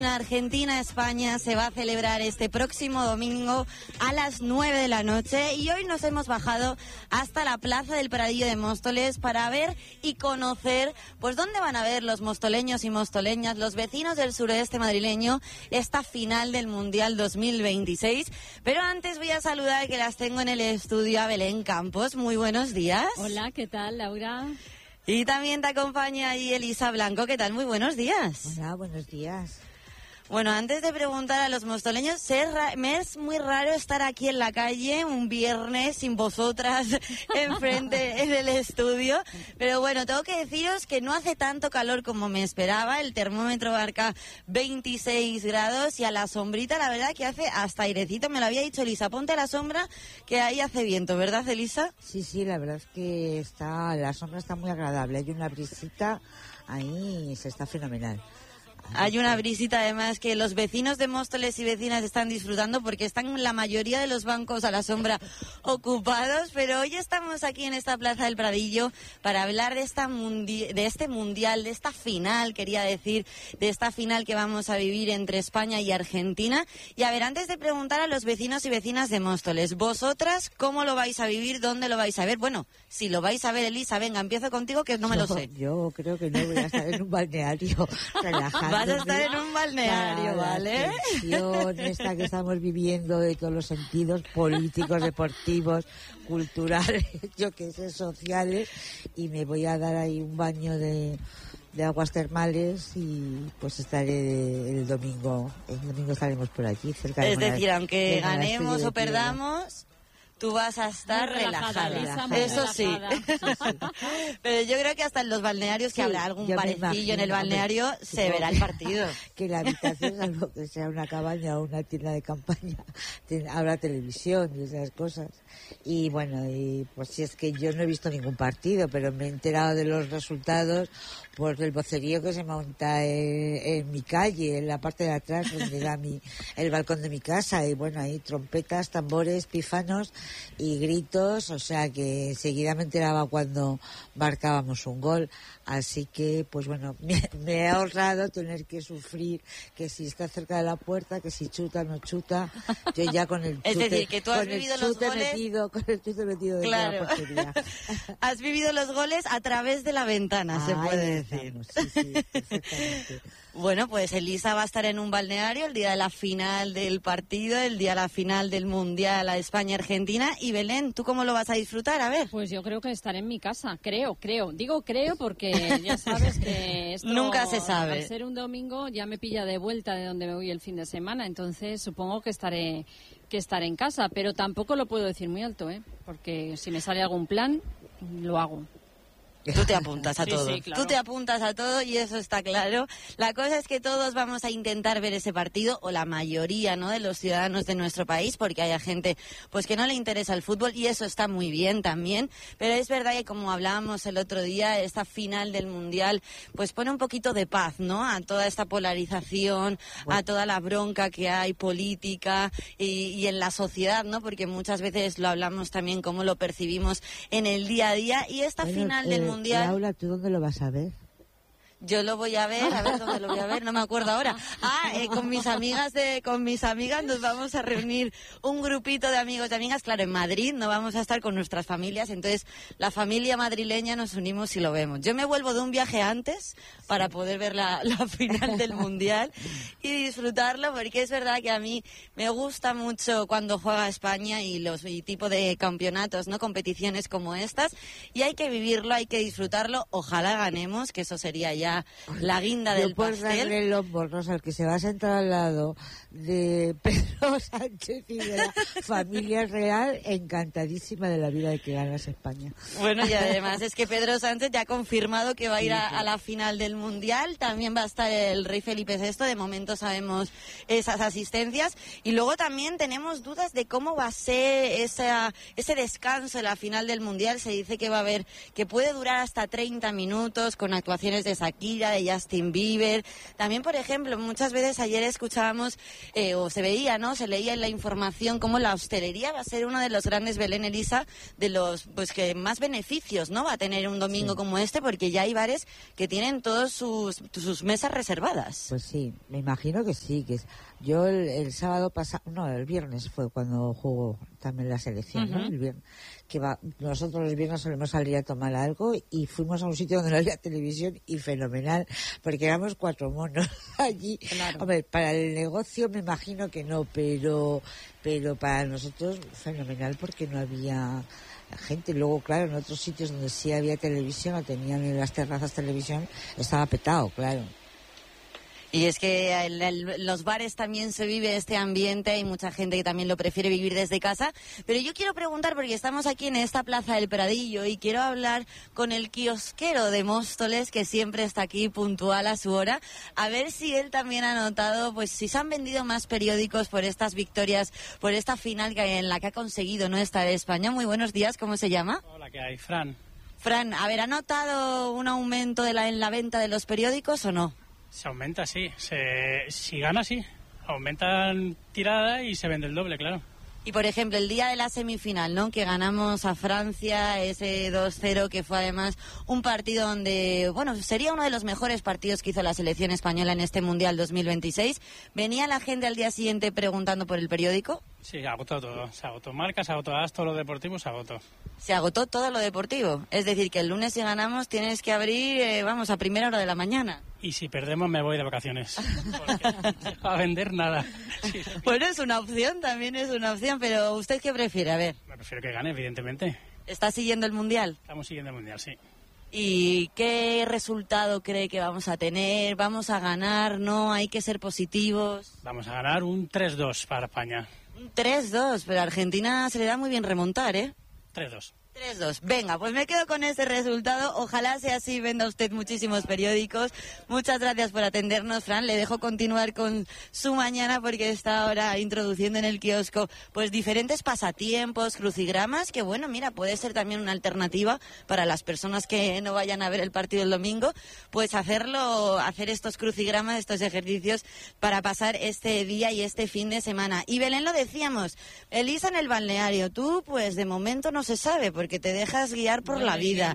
Argentina-España se va a celebrar este próximo domingo a las 9 de la noche y hoy nos hemos bajado hasta la Plaza del Pradillo de Móstoles para ver y conocer pues dónde van a ver los mostoleños y mostoleñas, los vecinos del suroeste madrileño, esta final del Mundial 2026. Pero antes voy a saludar, que las tengo en el estudio, a Belén Campos. Muy buenos días. Hola, ¿qué tal, Laura? Y también te acompaña ahí Elisa Blanco. ¿Qué tal? Muy buenos días. Hola, buenos días. Bueno, antes de preguntar a los mostoleños, me es muy raro estar aquí en la calle un viernes sin vosotras enfrente en el estudio, pero bueno, tengo que deciros que no hace tanto calor como me esperaba. El termómetro marca 26 grados y a la sombrita la verdad que hace hasta airecito. Me lo había dicho Elisa, ponte a la sombra que ahí hace viento, ¿verdad, Elisa? Sí, la verdad es que la sombra está muy agradable, hay una brisita ahí, se está fenomenal. Hay una brisita además que los vecinos de Móstoles y vecinas están disfrutando porque están la mayoría de los bancos a la sombra ocupados, pero hoy estamos aquí en esta Plaza del Pradillo para hablar de este mundial, de esta final, quería decir, de esta final que vamos a vivir entre España y Argentina. Y a ver, antes de preguntar a los vecinos y vecinas de Móstoles, vosotras, ¿cómo lo vais a vivir? ¿Dónde lo vais a ver? Bueno, si lo vais a ver, Elisa, venga, empiezo contigo que no me lo sé. Yo creo que no, voy a estar en un balneario relajado. Vas a estar en un balneario, ¿vale? La tensión esta que estamos viviendo de todos los sentidos, políticos, deportivos, culturales, yo qué sé, sociales, y me voy a dar ahí un baño de aguas termales y pues estaré el domingo estaremos por allí, cerca de decir, aunque ganemos o perdamos, tú vas a estar relajada. Eso sí. Pero yo creo que hasta en los balnearios, que habrá algún parecillo en el balneario, se verá el partido. Que la habitación, salvo que sea una cabaña o una tienda de campaña, habrá televisión y esas cosas. Y bueno, y pues si es que yo no he visto ningún partido, pero me he enterado de los resultados por el vocerío que se monta en mi calle, en la parte de atrás, donde da el balcón de mi casa. Y bueno, hay trompetas, tambores, pífanos y gritos, o sea que enseguida me enteraba cuando marcábamos un gol. Así que, pues bueno, me he ahorrado tener que sufrir que si está cerca de la puerta, que si chuta o no chuta. Yo ya con el chute, es decir, que tú has vivido los goles con el chute metido dentro de la portería. Has vivido los goles a través de la ventana, se puede decir. Sí, perfectamente. Bueno, pues Elisa va a estar en un balneario el día de la final del partido, el día de la final del Mundial a España-Argentina. Y Belén, ¿tú cómo lo vas a disfrutar? A ver. Pues yo creo que estaré en mi casa, creo. Digo creo porque ya sabes que esto nunca se sabe. Al ser un domingo ya me pilla de vuelta de donde me voy el fin de semana, entonces supongo que estaré en casa, pero tampoco lo puedo decir muy alto, porque si me sale algún plan, lo hago. Tú te apuntas a todo. Sí, claro. Tú te apuntas a todo y eso está claro. La cosa es que todos vamos a intentar ver ese partido, o la mayoría, ¿no?, de los ciudadanos de nuestro país, porque haya gente pues que no le interesa el fútbol y eso está muy bien también. Pero es verdad que, como hablábamos el otro día, esta final del Mundial pues pone un poquito de paz, ¿no?, a toda esta polarización, a toda la bronca que hay política y en la sociedad, ¿no?, porque muchas veces lo hablamos también cómo lo percibimos en el día a día. Y esta final del Mundial. Laura, ¿tú dónde lo vas a ver? Yo lo voy a ver dónde lo voy a ver, no me acuerdo ahora. Con mis amigas nos vamos a reunir un grupito de amigos y amigas, claro, en Madrid, no vamos a estar con nuestras familias, entonces la familia madrileña nos unimos y lo vemos. Yo me vuelvo de un viaje antes para poder ver la final del Mundial y disfrutarlo, porque es verdad que a mí me gusta mucho cuando juega España y tipo de campeonatos, ¿no?, competiciones como estas, y hay que vivirlo, hay que disfrutarlo. Ojalá ganemos, que eso sería ya la guinda del pastel. Yo por darle los borros al que se va a sentar al lado de Pedro Sánchez y de la familia real, encantadísima de la vida de que ganas España. Bueno, y además es que Pedro Sánchez ya ha confirmado que va a ir a la final del Mundial. También va a estar el rey Felipe VI, de momento sabemos esas asistencias. Y luego también tenemos dudas de cómo va a ser ese descanso en la final del Mundial. Se dice que va a haber, que puede durar hasta 30 minutos con actuaciones de Shakira, de Justin Bieber. También, por ejemplo, muchas veces ayer escuchábamos o se veía, ¿no? Se leía en la información cómo la hostelería va a ser uno de los grandes, Belén, Elisa, de los pues que más beneficios, ¿no? Va a tener un domingo como este, porque ya hay bares que tienen todos sus mesas reservadas. Pues sí, me imagino que sí. Yo el sábado pasado, no, el viernes fue cuando jugó también la selección, ¿no? El viernes, nosotros los viernes solemos salir a tomar algo y fuimos a un sitio donde no había televisión y fenomenal, porque éramos 4 monos allí. Claro. Hombre, para el negocio me imagino que no, pero para nosotros fenomenal porque no había gente. Luego, claro, en otros sitios donde sí había televisión o tenían en las terrazas televisión, estaba petado, claro. Y es que en los bares también se vive este ambiente, hay mucha gente que también lo prefiere vivir desde casa, pero yo quiero preguntar, porque estamos aquí en esta Plaza del Pradillo y quiero hablar con el kiosquero de Móstoles, que siempre está aquí puntual a su hora, a ver si él también ha notado, pues si se han vendido más periódicos por estas victorias, por esta final en la que ha conseguido no estar España. Muy buenos días, ¿cómo se llama? Hola, ¿qué hay? Fran, a ver, ¿ha notado un aumento en la venta de los periódicos o no? Se aumenta, sí. Si gana, sí. Aumentan tirada y se vende el doble, claro. Y, por ejemplo, el día de la semifinal, ¿no? Que ganamos a Francia, ese 2-0, que fue además un partido donde, bueno, sería uno de los mejores partidos que hizo la selección española en este Mundial 2026. ¿Venía la gente al día siguiente preguntando por el periódico? Sí, agotó todo. Se agotó marcas, se agotó todo lo deportivo, se agotó. Se agotó todo lo deportivo. Es decir, que el lunes si ganamos tienes que abrir, a primera hora de la mañana. Y si perdemos me voy de vacaciones. Porque no se va a vender nada. Sí. Bueno, es una opción, también es una opción, pero ¿usted qué prefiere? A ver. Me prefiero que gane, evidentemente. ¿Está siguiendo el Mundial? Estamos siguiendo el Mundial, sí. ¿Y qué resultado cree que vamos a tener? ¿Vamos a ganar? ¿No? ¿Hay que ser positivos? Vamos a ganar un 3-2 para España. Un 3-2, pero a Argentina se le da muy bien remontar, ¿eh? 3-2. 3-2. Venga, pues me quedo con ese resultado. Ojalá sea así, venda usted muchísimos periódicos. Muchas gracias por atendernos, Fran. Le dejo continuar con su mañana porque está ahora introduciendo en el kiosco pues diferentes pasatiempos, crucigramas, que bueno, mira, puede ser también una alternativa para las personas que no vayan a ver el partido el domingo, pues hacer estos crucigramas, estos ejercicios para pasar este día y este fin de semana. Y Belén, lo decíamos, Elisa en el balneario, tú pues de momento no se sabe, porque te dejas guiar por la vida.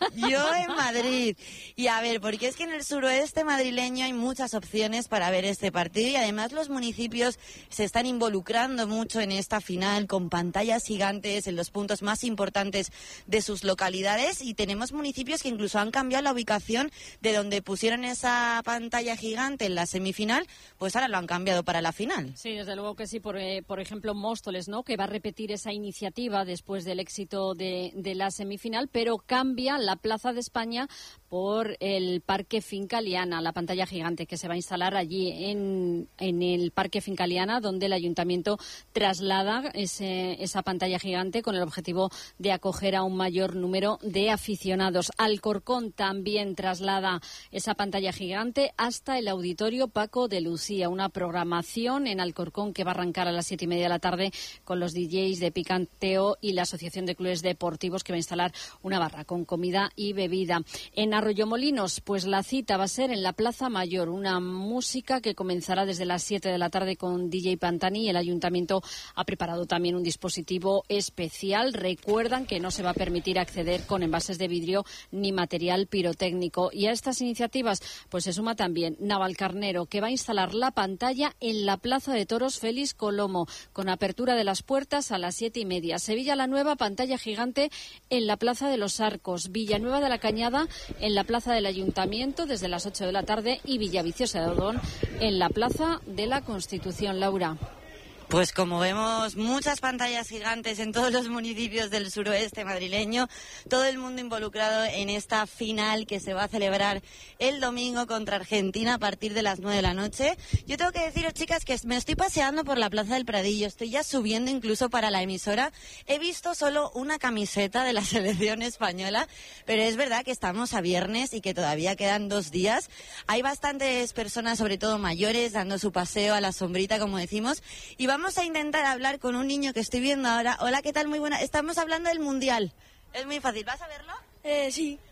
Yo en Madrid. Y a ver, porque es que en el suroeste madrileño hay muchas opciones para ver este partido y además los municipios se están involucrando mucho en esta final con pantallas gigantes en los puntos más importantes de sus localidades y tenemos municipios que incluso han cambiado la ubicación de donde pusieron esa pantalla gigante en la semifinal, pues ahora lo han cambiado para la final. Sí, desde luego que sí. Por ejemplo, Móstoles, ¿no? Que va a repetir esa iniciativa después del éxito de la semifinal, pero cambia la Plaza de España por el Parque Finca Liana, la pantalla gigante que se va a instalar allí en el Parque Finca Liana, donde el Ayuntamiento traslada esa pantalla gigante con el objetivo de acoger a un mayor número de aficionados. Alcorcón también traslada esa pantalla gigante hasta el Auditorio Paco de Lucía, una programación en Alcorcón que va a arrancar a las 7:30 de la tarde con los DJs de Picanteo y la Asociación de Clubes Deportivos, que va a instalar una barra con comida y bebida. En Arroyomolinos, pues la cita va a ser en la Plaza Mayor, una música que comenzará desde las 7 de la tarde con DJ Pantani y el Ayuntamiento ha preparado también un dispositivo especial. Recuerdan que no se va a permitir acceder con envases de vidrio ni material pirotécnico. Y a estas iniciativas pues se suma también Navalcarnero, que va a instalar la pantalla en la Plaza de Toros Félix Colomo, con apertura de las puertas a las 7:30. Sevilla la Nueva, pantalla gigante en la Plaza de los Arcos. Villanueva de la Cañada en la Plaza del Ayuntamiento desde las 8 de la tarde y Villaviciosa de Odón en la Plaza de la Constitución. Laura. Pues como vemos, muchas pantallas gigantes en todos los municipios del suroeste madrileño, todo el mundo involucrado en esta final que se va a celebrar el domingo contra Argentina a partir de las 9 de la noche. Yo tengo que deciros, chicas, que me estoy paseando por la Plaza del Pradillo, estoy ya subiendo incluso para la emisora. He visto solo una camiseta de la selección española, pero es verdad que estamos a viernes y que todavía quedan 2 días. Hay bastantes personas, sobre todo mayores, dando su paseo a la sombrita, como decimos, y vamos a intentar hablar con un niño que estoy viendo ahora. Hola, ¿qué tal? Muy buena. Estamos hablando del Mundial. Es muy fácil. ¿Vas a verlo? Sí.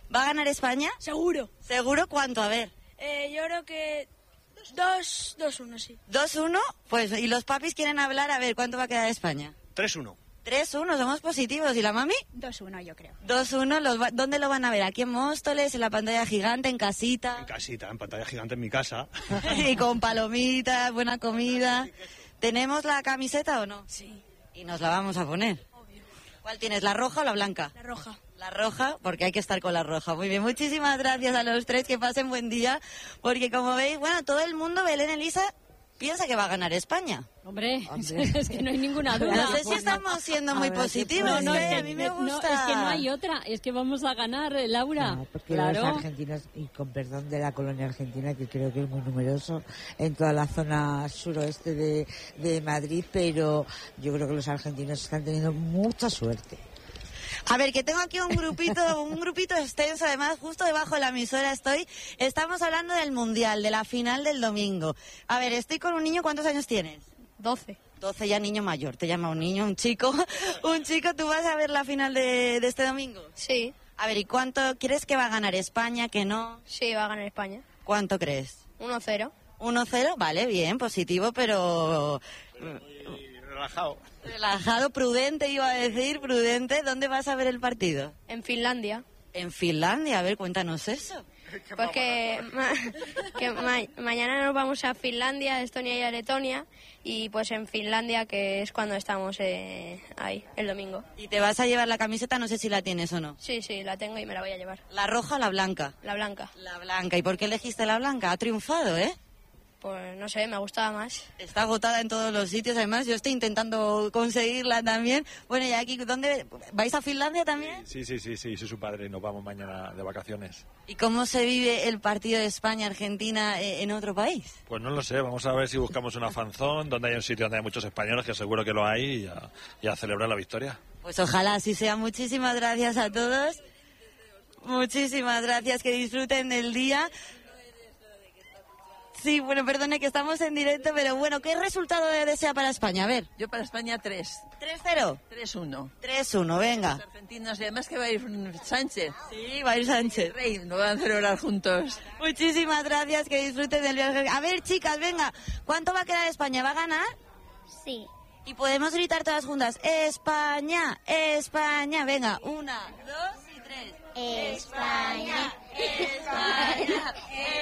¿Va a ganar España? Seguro. ¿Seguro? ¿Cuánto? A ver. Yo creo que 2-1, sí. 2-1, pues, y los papis quieren hablar, a ver, ¿cuánto va a quedar España? 3-1. 3-1, somos positivos. ¿Y la mami? 2-1, yo creo. 2-1, ¿dónde lo van a ver? ¿Aquí en Móstoles, en la pantalla gigante, en casita? En casita, en pantalla gigante en mi casa. Y con palomitas, buena comida. ¿Tenemos la camiseta o no? Sí. Y nos la vamos a poner. Obvio. ¿Cuál tienes, la roja o la blanca? La roja. La roja, porque hay que estar con la roja. Muy bien, muchísimas gracias a los tres, que pasen buen día, porque como veis, bueno, todo el mundo, Belén Elisa, piensa que va a ganar España. Hombre, es que no hay ninguna duda. No sé si estamos siendo muy positivos, No, es que a mí me gusta. No, es que no hay otra, es que vamos a ganar, Laura. No, porque claro. los argentinos, y con perdón de la colonia argentina, que creo que es muy numeroso en toda la zona suroeste de Madrid, pero yo creo que los argentinos están teniendo mucha suerte. A ver, que tengo aquí un grupito extenso, además, justo debajo de la emisora estamos hablando del Mundial, de la final del domingo. A ver, estoy con un niño, ¿cuántos años tienes? 12. 12, ya niño mayor, te llama un niño, un chico, ¿tú vas a ver la final de este domingo? Sí. A ver, ¿y cuánto crees que va a ganar España, que no? Sí, va a ganar España. ¿Cuánto crees? 1-0. 1-0, vale, bien, positivo, pero... Relajado. Relajado, prudente, iba a decir, prudente. ¿Dónde vas a ver el partido? En Finlandia. En Finlandia, a ver, cuéntanos eso. Pues que mañana nos vamos a Finlandia, Estonia y a Letonia, y pues en Finlandia, que es cuando estamos ahí, el domingo. ¿Y te vas a llevar la camiseta? No sé si la tienes o no. Sí, la tengo y me la voy a llevar. ¿La roja o la blanca? La blanca. La blanca. ¿Y por qué elegiste la blanca? Ha triunfado, ¿eh? Pues no sé, me gustaba más. Está agotada en todos los sitios, además yo estoy intentando conseguirla también. Bueno, y aquí, ¿dónde vais a Finlandia también? Sí, soy su padre y nos vamos mañana de vacaciones. ¿Y cómo se vive el partido de España-Argentina en otro país? Pues no lo sé, vamos a ver si buscamos una fanzón donde hay un sitio donde hay muchos españoles, que seguro que lo hay, y a celebrar la victoria. Pues ojalá así sea. Muchísimas gracias a todos. Muchísimas gracias, que disfruten del día. Sí, bueno, perdone que estamos en directo, pero bueno, ¿qué resultado desea para España? A ver. Yo para España 3. 3-0. 3-1. 3-1, venga. Los argentinos, y además que va a ir Sánchez. Sí, va a ir Sánchez. Rey, lo van a celebrar juntos. Muchísimas gracias, que disfruten del viaje. A ver, chicas, venga, ¿cuánto va a quedar España? ¿Va a ganar? Sí. Y podemos gritar todas juntas, España, España. Venga, 1, 2 y 3. España, España,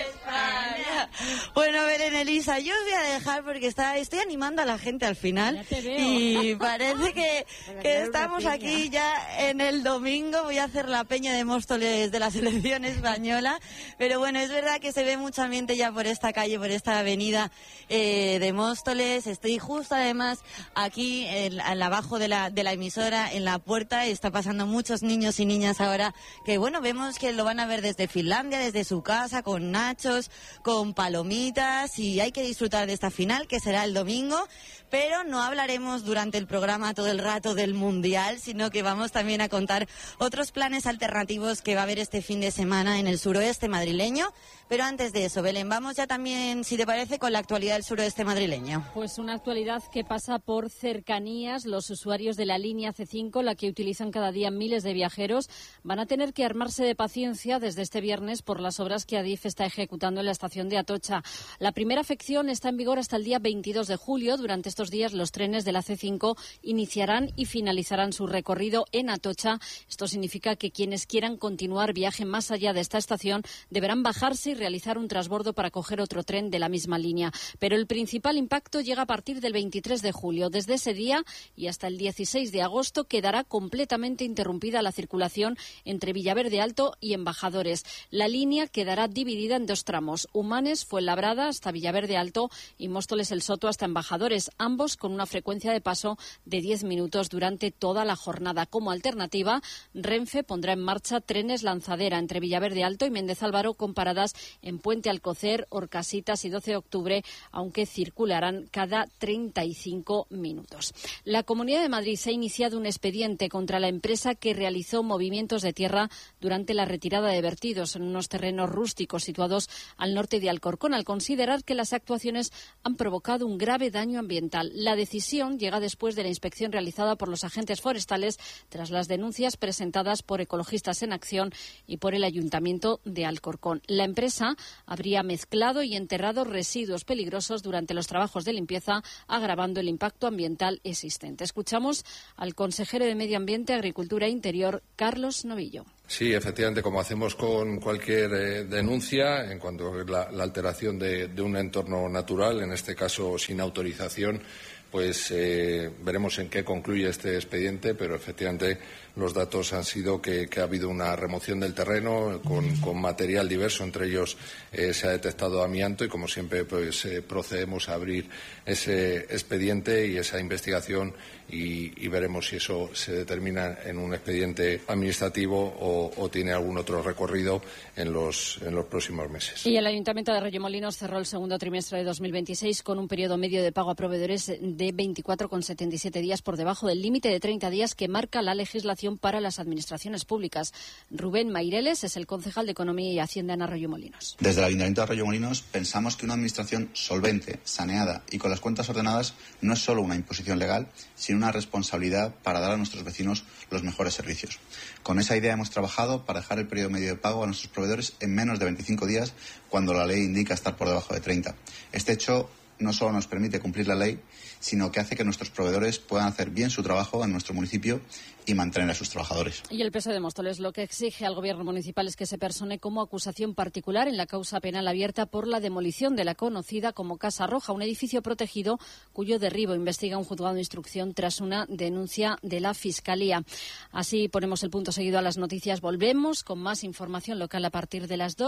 España. Bueno, Belén Elisa, yo os voy a dejar porque estoy animando a la gente al final. Ya te veo. Y parece que estamos aquí ya en el domingo. Voy a hacer la peña de Móstoles de la selección española. Pero bueno, es verdad que se ve mucho ambiente ya por esta calle, por esta avenida de Móstoles. Estoy justo además aquí abajo de la emisora, en la puerta. Está pasando muchos niños y niñas ahora que bueno, vemos que lo van a ver desde Finlandia, desde su casa, con nachos, con palomitas, y hay que disfrutar de esta final, que será el domingo. Pero no hablaremos durante el programa todo el rato del Mundial, sino que vamos también a contar otros planes alternativos que va a haber este fin de semana en el suroeste madrileño. Pero antes de eso, Belén, vamos ya también, si te parece, con la actualidad del suroeste madrileño. Pues una actualidad que pasa por cercanías. Los usuarios de la línea C5, la que utilizan cada día miles de viajeros, van a tener que armarse de paciencia desde este viernes por las obras que Adif está ejecutando en la estación de Atocha. La primera afección está en vigor hasta el día 22 de julio. Durante estos días los trenes de la C5 iniciarán y finalizarán su recorrido en Atocha. Esto significa que quienes quieran continuar viaje más allá de esta estación deberán bajarse y realizar un transbordo para coger otro tren de la misma línea. Pero el principal impacto llega a partir del 23 de julio. Desde ese día y hasta el 16 de agosto quedará completamente interrumpida la circulación entre Villaverde Alto y Embajadores. La línea quedará dividida en dos tramos: Humanes, Fuenlabrada hasta Villaverde Alto y Móstoles El Soto hasta Embajadores, ambos con una frecuencia de paso de 10 minutos durante toda la jornada. Como alternativa, Renfe pondrá en marcha trenes lanzadera entre Villaverde Alto y Méndez Álvaro, con paradas en Puente Alcocer, Orcasitas y 12 de octubre, aunque circularán cada 35 minutos. La Comunidad de Madrid ha iniciado un expediente contra la empresa que realizó movimientos de tierra durante la retirada de vertidos vertidos en unos terrenos rústicos situados al norte de Alcorcón, al considerar que las actuaciones han provocado un grave daño ambiental. La decisión llega después de la inspección realizada por los agentes forestales tras las denuncias presentadas por Ecologistas en Acción y por el Ayuntamiento de Alcorcón. La empresa habría mezclado y enterrado residuos peligrosos durante los trabajos de limpieza, agravando el impacto ambiental existente. Escuchamos al consejero de Medio Ambiente, Agricultura e Interior, Carlos Novillo. Sí, efectivamente, como hacemos con cualquier denuncia en cuanto a la alteración de un entorno natural, en este caso sin autorización, pues veremos en qué concluye este expediente, pero efectivamente los datos han sido que ha habido una remoción del terreno con material diverso, entre ellos se ha detectado amianto y, como siempre, pues procedemos a abrir ese expediente y esa investigación y veremos si eso se determina en un expediente administrativo o tiene algún otro recorrido en los próximos meses. Y el Ayuntamiento de Arroyomolinos cerró el segundo trimestre de 2026 con un periodo medio de pago a proveedores de 24,77 días por debajo del límite de 30 días que marca la legislación para las administraciones públicas. Rubén Maireles es el concejal de Economía y Hacienda en Arroyomolinos. Desde el Ayuntamiento de Arroyomolinos pensamos que una administración solvente, saneada y con las cuentas ordenadas no es solo una imposición legal, sino una responsabilidad para dar a nuestros vecinos los mejores servicios. Con esa idea hemos trabajado para dejar el periodo medio de pago a nuestros proveedores en menos de 25 días cuando la ley indica estar por debajo de 30. Este hecho no solo nos permite cumplir la ley, sino que hace que nuestros proveedores puedan hacer bien su trabajo en nuestro municipio y mantener a sus trabajadores. Y el PSOE de Móstoles lo que exige al Gobierno municipal es que se persone como acusación particular en la causa penal abierta por la demolición de la conocida como Casa Roja, un edificio protegido cuyo derribo investiga un juzgado de instrucción tras una denuncia de la Fiscalía. Así ponemos el punto seguido a las noticias. Volvemos con más información local a partir de las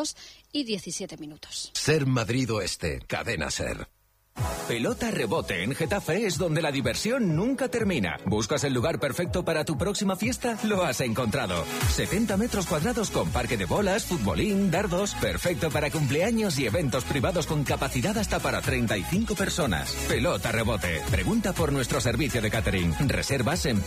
2:17. Ser Madrid Oeste, Cadena Ser. Pelota Rebote en Getafe es donde la diversión nunca termina. ¿Buscas el lugar perfecto para tu próxima fiesta? Lo has encontrado. 70 metros cuadrados con parque de bolas, futbolín, dardos. Perfecto para cumpleaños y eventos privados con capacidad hasta para 35 personas. Pelota Rebote. Pregunta por nuestro servicio de catering. Reservas en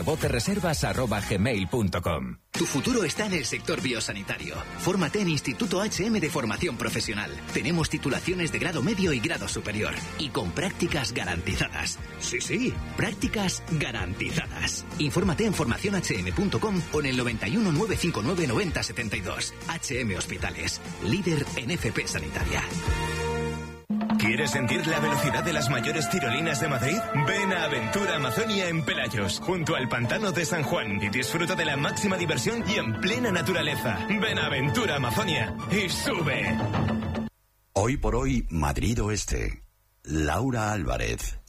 pelotarrebotereservas@gmail.com. Tu futuro está en el sector biosanitario. Fórmate en Instituto HM de Formación Profesional. Tenemos titulaciones de grado medio y grado superior. Y con prácticas garantizadas. Sí, prácticas garantizadas. Infórmate en formacionhm.com o en el 91 959 9072. HM Hospitales, líder en FP Sanitaria. ¿Quieres sentir la velocidad de las mayores tirolinas de Madrid? Ven a Aventura Amazonia en Pelayos, junto al pantano de San Juan, y disfruta de la máxima diversión y en plena naturaleza. Ven a Aventura Amazonia y sube. Hoy por hoy, Madrid Oeste. Laura Álvarez.